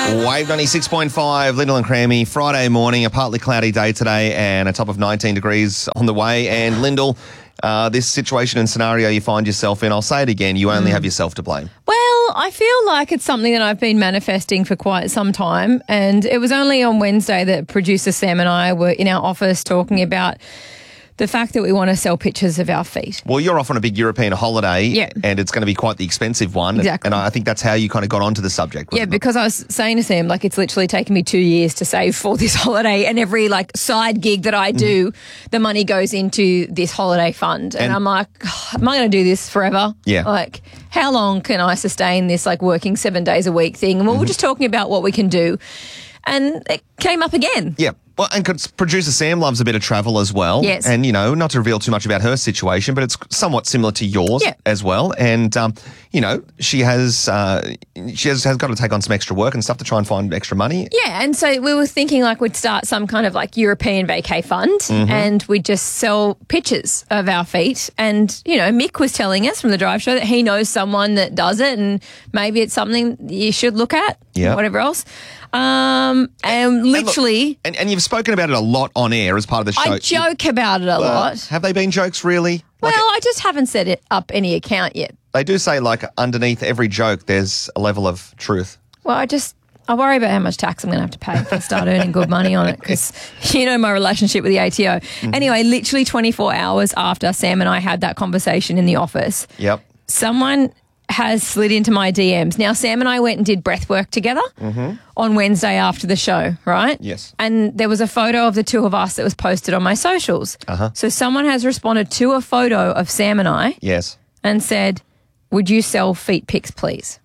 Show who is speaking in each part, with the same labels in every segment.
Speaker 1: Wave 96.5, Lyndall and Crammy, Friday morning, a partly cloudy day today and a top of 19 degrees on the way. And Lyndall, this situation and scenario you find yourself in, I'll say it again, you only have yourself to blame.
Speaker 2: Well, I feel like it's something that I've been manifesting for quite some time, and it was only on Wednesday that producer Sam and I were in our office talking about the fact that we want to sell pictures of our feet.
Speaker 1: Well, you're off on a big European holiday,
Speaker 2: Yeah.
Speaker 1: and it's going to be quite the expensive one.
Speaker 2: Exactly.
Speaker 1: And I think that's how you kind of got onto the subject.
Speaker 2: Yeah,
Speaker 1: wasn't it?
Speaker 2: because I was saying to Sam, like, it's literally taken me 2 years to save for this holiday, and every like side gig that I do, the money goes into this holiday fund. And I'm like, am I going to do this forever?
Speaker 1: Yeah.
Speaker 2: Like, how long can I sustain this like working 7 days a week thing? And we were just talking about what we can do, and it came up again.
Speaker 1: Yeah. Well, and producer Sam loves a bit of travel as well.
Speaker 2: Yes.
Speaker 1: And, you know, not to reveal too much about her situation, but it's somewhat similar to yours as well. And, you know, she has got to take on some extra work and stuff to try and find extra money.
Speaker 2: Yeah, and so we were thinking like we'd start some kind of like European vacay fund and we'd just sell pictures of our feet. And, you know, Mick was telling us from the drive show that he knows someone that does it and maybe it's something you should look at, whatever else. And literally...
Speaker 1: And you've spoken about it a lot on air as part of the show.
Speaker 2: I joke about it a lot.
Speaker 1: Have they been jokes, really?
Speaker 2: Well, I just haven't set it up any account yet.
Speaker 1: They do say, like, underneath every joke, there's a level of truth.
Speaker 2: Well, I worry about how much tax I'm going to have to pay if I start earning good money on it because, you know, my relationship with the ATO. Anyway, literally 24 hours after Sam and I had that conversation in the office, someone has slid into my DMs. Now, Sam and I went and did breath work together on Wednesday after the show, right?
Speaker 1: Yes.
Speaker 2: And there was a photo of the two of us that was posted on my socials. So someone has responded to a photo of Sam and I and said, would you sell feet pics, please?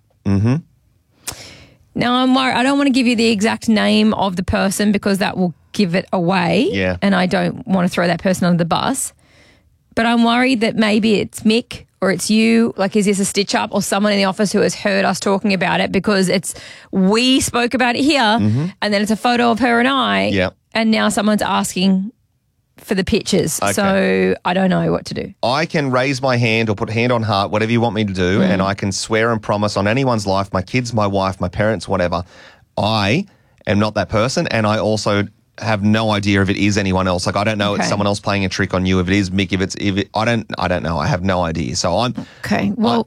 Speaker 2: Now, I'm worried. I don't want to give you the exact name of the person because that will give it away.
Speaker 1: Yeah.
Speaker 2: And I don't want to throw that person under the bus. But I'm worried that maybe it's Mick or it's you. Like, is this a stitch up or someone in the office who has heard us talking about it because we spoke about it here and then it's a photo of her and I. And now someone's asking for the pictures. So I don't know what to do.
Speaker 1: I can raise my hand or put hand on heart, whatever you want me to do, and I can swear and promise on anyone's life, my kids, my wife, my parents, whatever, I am not that person, and I also have no idea if it is anyone else. Like, I don't know it's someone else playing a trick on you, if it is Mick, I don't know. I have no idea. So I'm...
Speaker 2: Okay, well...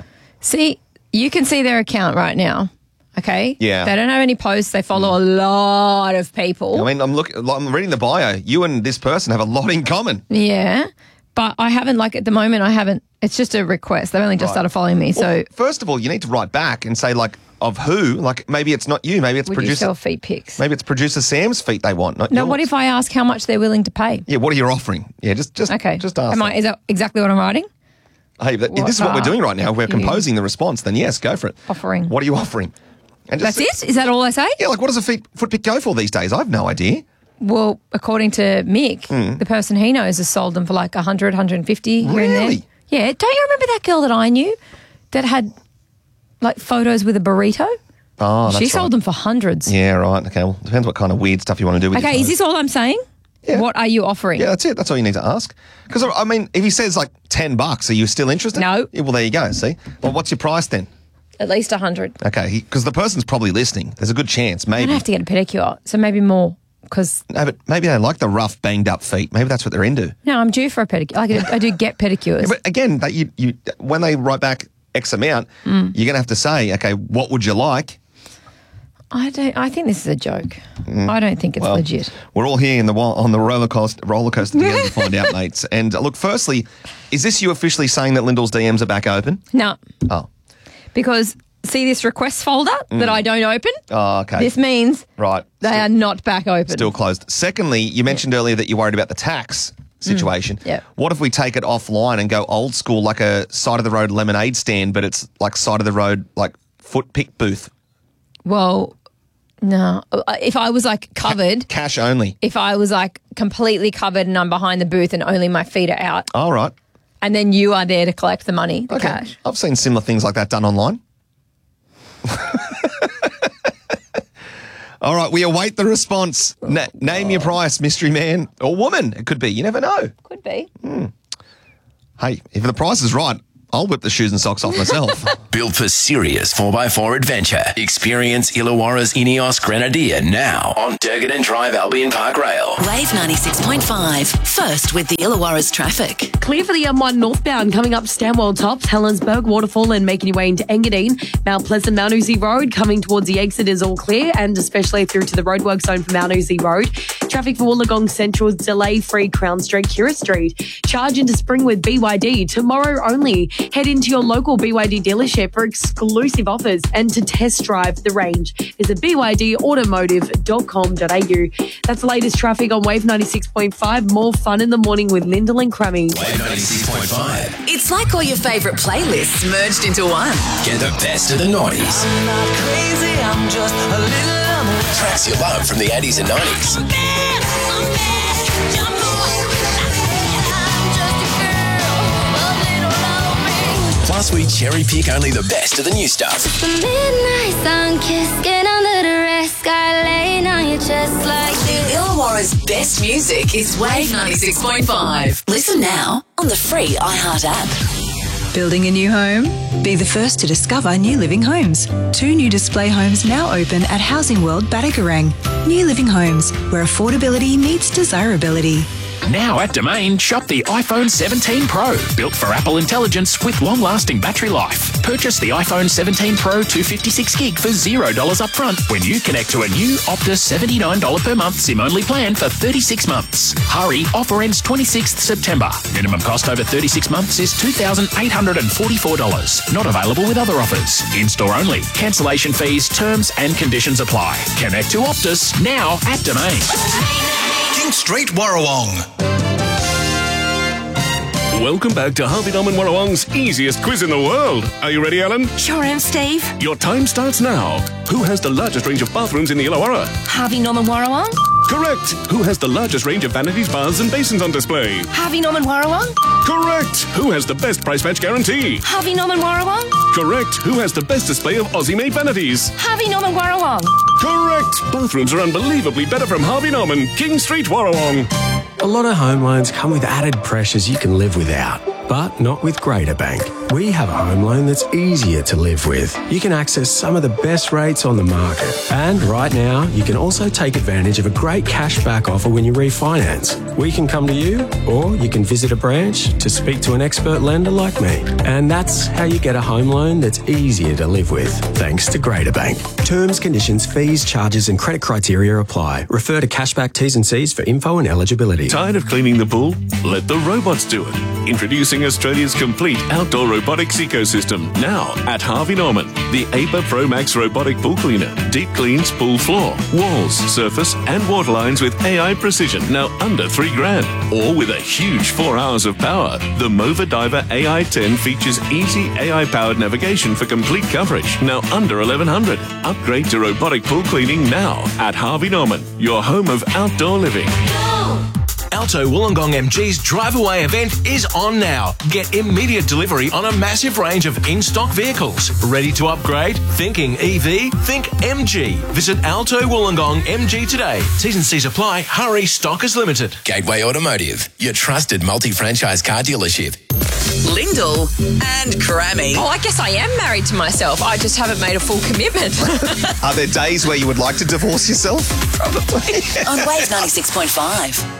Speaker 2: See, you can see their account right now. Okay?
Speaker 1: Yeah.
Speaker 2: They don't have any posts. They follow a lot of people.
Speaker 1: I mean, I'm reading the bio. You and this person have a lot in common.
Speaker 2: Yeah. But I haven't, like, at the moment, it's just a request. They've only just started following me, so...
Speaker 1: First of all, you need to write back and say, like, of who? Like, maybe it's not you. Maybe it's
Speaker 2: Would you sell feet pics?
Speaker 1: Maybe it's producer Sam's feet they want, not yours.
Speaker 2: What if I ask how much they're willing to pay?
Speaker 1: Yeah, what are you offering? Yeah, just ask.
Speaker 2: Is that exactly what I'm writing?
Speaker 1: Hey, if this is what we're doing right now. We're composing the response. Then yes, go for it.
Speaker 2: Offering.
Speaker 1: What are you offering? And
Speaker 2: that's it? Is that all I say?
Speaker 1: Yeah, like, what does a foot pic go for these days? I have no idea.
Speaker 2: Well, according to Mick, the person he knows has sold them for like 100, 150 here and there. Yeah. Don't you remember that girl that I knew that had like photos with a burrito?
Speaker 1: Oh, that's
Speaker 2: She sold them for hundreds.
Speaker 1: Yeah, right. Okay, well, depends what kind of weird stuff you want to do with your
Speaker 2: is this all I'm saying?
Speaker 1: Yeah.
Speaker 2: What are you offering?
Speaker 1: Yeah, that's it. That's all you need to ask. Because, I mean, if he says like $10, are you still interested?
Speaker 2: No.
Speaker 1: Yeah, well, there you go, see? Well, what's your price then?
Speaker 2: At least 100.
Speaker 1: Okay, because the person's probably listening. There's a good chance, maybe.
Speaker 2: I'm going to have to get a pedicure, so maybe more.
Speaker 1: No, but maybe they like the rough, banged-up feet. Maybe that's what they're into.
Speaker 2: No, I'm due for a pedicure. I do get pedicures.
Speaker 1: Yeah, but again, when they write back X amount, you're going to have to say, okay, what would you like?
Speaker 2: I think this is a joke. I don't think it's legit.
Speaker 1: We're all here on the roller coaster together to find out, mates. And look, firstly, is this you officially saying that Lyndall's DMs are back open?
Speaker 2: No.
Speaker 1: Oh.
Speaker 2: Because see this request folder that I don't open?
Speaker 1: Oh, okay.
Speaker 2: This means they are not back open.
Speaker 1: Still closed. Secondly, you mentioned earlier that you're worried about the tax situation. What if we take it offline and go old school, like a side-of-the-road lemonade stand, but it's like side-of-the-road, like foot pick booth?
Speaker 2: Well, no. If I was like covered.
Speaker 1: Cash only.
Speaker 2: If I was like completely covered and I'm behind the booth and only my feet are out.
Speaker 1: All right.
Speaker 2: And then you are there to collect the money, the cash.
Speaker 1: I've seen similar things like that done online. All right, we await the response. Name your price, mystery man or woman. It could be. You never know.
Speaker 2: Could be.
Speaker 1: Hey, if the price is right, I'll whip the shoes and socks off myself.
Speaker 3: Built for serious 4x4 adventure. Experience Illawarra's Ineos Grenadier now on Durgan Drive, Albion Park Rail.
Speaker 4: Wave 96.5. First with the Illawarra's traffic.
Speaker 5: Clear for the M1 northbound coming up Stanwell Tops, Helensburgh, Waterfall and making your way into Engadine. Mount Pleasant, Mount Uzi Road coming towards the exit is all clear, and especially through to the roadwork zone for Mount Uzi Road. Traffic for Wollongong Central is delay-free Crown Street, Kira Street. Charge into spring with BYD tomorrow only. Head into your local BYD dealership for exclusive offers and to test drive the range. Visit bydautomotive.com.au. That's the latest traffic on Wave 96.5. More fun in the morning with Lyndall and Crummy.
Speaker 3: Wave 96.5.
Speaker 4: It's like all your favourite playlists merged into one.
Speaker 3: Get the best of the 90s.
Speaker 6: I'm not crazy, I'm just a little
Speaker 3: Tracks you love from the 80s and 90s. Plus, we cherry pick only the best of the new stuff.
Speaker 7: The midnight sun kiss, get under the rest, sky laying on your chest like this.
Speaker 4: Illawarra's best music is Wave 96.5. Listen now on the free iHeart app.
Speaker 8: Building a new home? Be the first to discover New Living Homes. 2 new display homes now open at Housing World Batagorang. New Living Homes, where affordability meets desirability.
Speaker 9: Now at Domain, shop the iPhone 17 Pro, built for Apple Intelligence with long-lasting battery life. Purchase the iPhone 17 Pro 256GB for $0 upfront when you connect to a new Optus $79 per month SIM-only plan for 36 months. Hurry, offer ends 26th September. Minimum cost over 36 months is $2,844. Not available with other offers. In-store only. Cancellation fees, terms and conditions apply. Connect to Optus now at Domain.
Speaker 3: King Street, Warrawong.
Speaker 10: Welcome back to Harvey Norman Warrawong's easiest quiz in the world. Are you ready, Alan?
Speaker 11: Sure am, Steve.
Speaker 10: Your time starts now. Who has the largest range of bathrooms in the Illawarra?
Speaker 11: Harvey Norman Warrawong.
Speaker 10: Correct. Who has the largest range of vanities, baths and basins on display?
Speaker 11: Harvey Norman Warrawong.
Speaker 10: Correct. Who has the best price match guarantee?
Speaker 11: Harvey Norman Warrawong.
Speaker 10: Correct. Who has the best display of Aussie-made vanities?
Speaker 11: Harvey Norman Warrawong.
Speaker 10: Correct. Bathrooms are unbelievably better from Harvey Norman, King Street, Warrawong.
Speaker 12: A lot of home loans come with added pressures you can live without, but not with Greater Bank. We have a home loan that's easier to live with. You can access some of the best rates on the market. And right now, you can also take advantage of a great cashback offer when you refinance. We can come to you, or you can visit a branch to speak to an expert lender like me. And that's how you get a home loan that's easier to live with, thanks to Greater Bank. Terms, conditions, fees, charges and credit criteria apply. Refer to cashback T's and C's for info and eligibility.
Speaker 10: Tired of cleaning the pool? Let the robots do it. Introducing Australia's complete outdoor robotics ecosystem now at Harvey Norman. The APA Pro Max robotic pool cleaner. Deep cleans pool floor, walls, surface and water lines with AI precision, now under $3,000. Or with a huge 4 hours of power. The Mova Diver AI10 features easy AI-powered navigation for complete coverage, now under $1,100. Upgrade to robotic pool cleaning now at Harvey Norman, your home of outdoor living.
Speaker 3: Alto Wollongong MG's Drive Away event is on now. Get immediate delivery on a massive range of in-stock vehicles. Ready to upgrade? Thinking EV? Think MG. Visit Alto Wollongong MG today. T's and C's apply. Hurry, stock is limited. Gateway Automotive, your trusted multi-franchise car dealership.
Speaker 4: Lyndall and Crammy.
Speaker 2: Oh, I guess I am married to myself. I just haven't made a full commitment.
Speaker 1: Are there days where you would like to divorce yourself?
Speaker 2: Probably.
Speaker 4: On Wave 96.5.